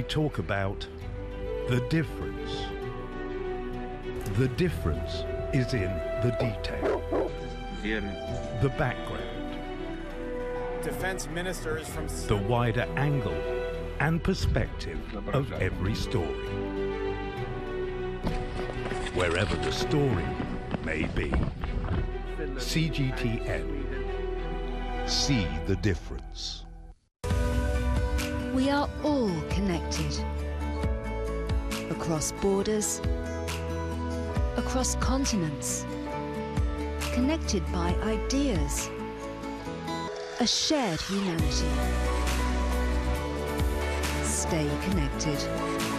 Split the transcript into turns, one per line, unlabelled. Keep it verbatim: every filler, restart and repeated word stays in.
talk about the difference. The difference is in the detail, the background,
defense ministers from
the wider angle and perspective of every story, wherever the story may be. C G T N. See the difference.
We are all connected. Across borders, across continents, connected by ideas, a shared humanity. Stay connected.